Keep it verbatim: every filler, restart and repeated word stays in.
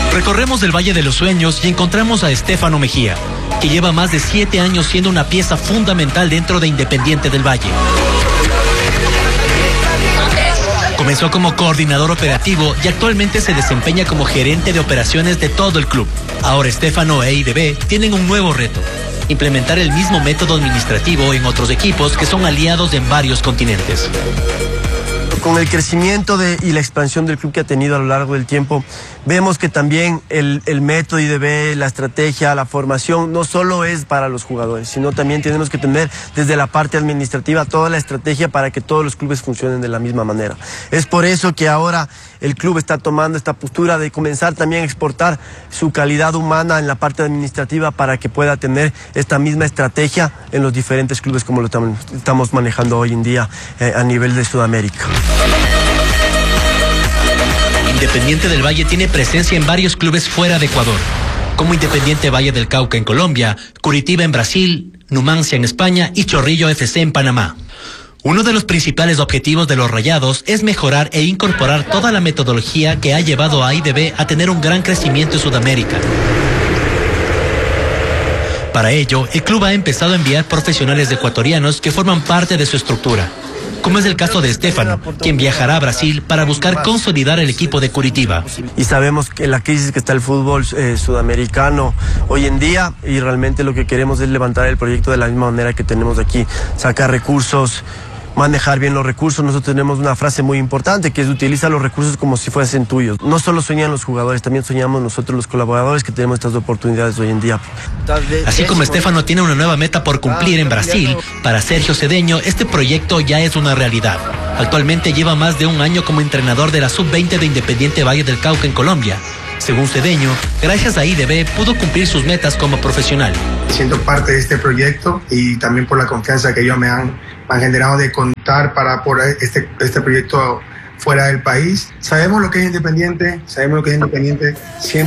Recorremos el Valle de los Sueños y encontramos a Estefano Mejía, que lleva más de siete años siendo una pieza fundamental dentro de Independiente del Valle. Comenzó como coordinador operativo y actualmente se desempeña como gerente de operaciones de todo el club. Ahora Estefano e I D B tienen un nuevo reto: implementar el mismo método administrativo en otros equipos que son aliados en varios continentes. Con el crecimiento de, y la expansión del club que ha tenido a lo largo del tiempo, vemos que también el, el método I D B, la estrategia, la formación, no solo es para los jugadores, sino también tenemos que tener desde la parte administrativa toda la estrategia para que todos los clubes funcionen de la misma manera. Es por eso que ahora el club está tomando esta postura de comenzar también a exportar su calidad humana en la parte administrativa para que pueda tener esta misma estrategia en los diferentes clubes como lo estamos, estamos manejando hoy en día eh, a nivel de Sudamérica. Independiente del Valle tiene presencia en varios clubes fuera de Ecuador, como Independiente Valle del Cauca en Colombia, Curitiba en Brasil, Numancia en España y Chorrillo F C en Panamá. Uno de los principales objetivos de los Rayados es mejorar e incorporar toda la metodología que ha llevado a I D B a tener un gran crecimiento en Sudamérica. Para ello, el club ha empezado a enviar profesionales ecuatorianos que forman parte de su estructura, como es el caso de Estefano, quien viajará a Brasil para buscar consolidar el equipo de Curitiba. Y sabemos que la crisis que está el fútbol eh, sudamericano hoy en día, y realmente lo que queremos es levantar el proyecto de la misma manera que tenemos aquí, sacar recursos, manejar bien los recursos. Nosotros tenemos una frase muy importante que es: utiliza los recursos como si fuesen tuyos. No solo sueñan los jugadores, también soñamos nosotros los colaboradores que tenemos estas oportunidades hoy en día. Así como Estefano tiene una nueva meta por cumplir en Brasil, para Sergio Cedeño este proyecto ya es una realidad. Actualmente lleva más de un año como entrenador de la sub veinte de Independiente Valle del Cauca en Colombia. Según Cedeño, gracias a I D B pudo cumplir sus metas como profesional. Siento parte de este proyecto y también por la confianza que ellos me han, me han generado de contar para por este, este proyecto fuera del país. Sabemos lo que es Independiente, sabemos lo que es Independiente, siempre